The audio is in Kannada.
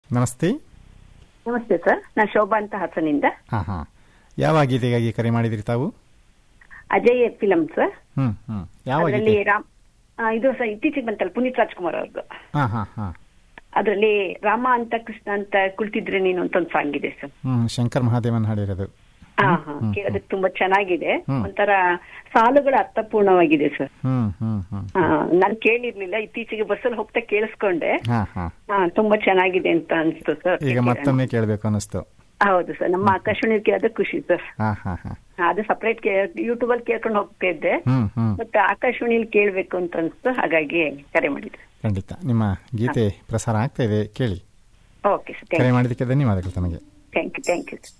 ನಮಸ್ತೆ. ನಮಸ್ತೆ ಸರ್, ನಾನು ಶೋಭಾ ಅಂತ ಹಾಸನಿಂದ. ಹಾಂ ಹಾಂ. ಯಾವ ಗೀತೆಗಾಗಿ ಕರೆ ಮಾಡಿದ್ರಿ ತಾವು? Ajay film sir. ಯಾವ ಅದರಲ್ಲಿ ಗೀತೆ? ಇದು ಸರ್ ಇತ್ತೀಚೆಗೆ ಬಂತಲ್ಲ ಪುನೀತ್ ರಾಜ್ಕುಮಾರ್ ಅವ್ರದ್ದು. ಹಾಂ ಹಾಂ ಹಾಂ. ಅದರಲ್ಲಿ ರಾಮ ಅಂತ ಕೃಷ್ಣ ಅಂತ ಕುಳಿತಿದ್ರೆ ನೀನು ಅಂತ ಒಂದು ಸಾಂಗ್ ಇದೆ ಸರ್. ಶಂಕರ್ ಮಹಾದೇವನ್ ಹಾಡಿರೋದು. ಕೇಳೋದಕ್ಕೆ ತುಂಬಾ ಚೆನ್ನಾಗಿದೆ. ಒಂಥರ ಸಾಲುಗಳ ಅರ್ಥಪೂರ್ಣವಾಗಿದೆ ಸರ್. ನಾನು ಕೇಳಿರ್ಲಿಲ್ಲ, ಇತ್ತೀಚೆಗೆ ಬಸ್ಸಲ್ಲಿ ಹೋಗ್ತಾ ಕೇಳಿಸ್ಕೊಂಡೆ. ತುಂಬಾ ಚೆನ್ನಾಗಿದೆ ಅಂತ ಅನ್ಸ್ತು ಸರ್. ಈಗ ಮತ್ತೊಮ್ಮೆ ಕೇಳಬೇಕು ಅನಿಸ್ತು. ಹೌದು ಸರ್, ನಮ್ಮ ಆಕಾಶವಾಣಿ ಕೇಳೋದಕ್ಕೆ ಖುಷಿ ಸರ್. ಅದು ಸಪರೇಟ್ ಯೂಟ್ಯೂಬ್ ಅಲ್ಲಿ ಕೇಳ್ಕೊಂಡು ಹೋಗ್ತಾ ಇದ್ದೆ, ಬಟ್ ಆಕಾಶವಾಣಿಯಲ್ಲಿ ಕೇಳ್ಬೇಕು ಅಂತ ಅನ್ಸ್ತು, ಹಾಗಾಗಿ ಕರೆ ಮಾಡಿದ್ದೆ. ಖಂಡಿತ ನಿಮ್ಮ ಗೀತೆ ಪ್ರಸಾರ ಆಗ್ತಾ ಇದೆ, ಕೇಳಿ. ಓಕೆ ಸರ್, ಕರೆ ಮಾಡಿದ್ದಕ್ಕೆ ಧನ್ಯವಾದಗಳು ತಮಗೆ. Thank you.